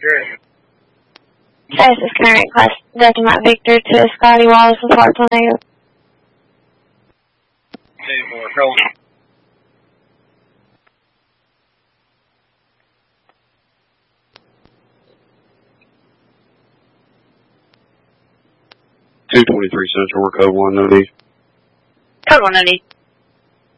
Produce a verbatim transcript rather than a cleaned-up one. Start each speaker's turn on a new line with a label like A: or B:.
A: Sure.
B: Fastest current class Delta Mike Victor to Scotty Wallace with Fort Tornado.
A: Two more, roll.
C: two twenty-three Central, we're code one ninety.
D: Code one ninety.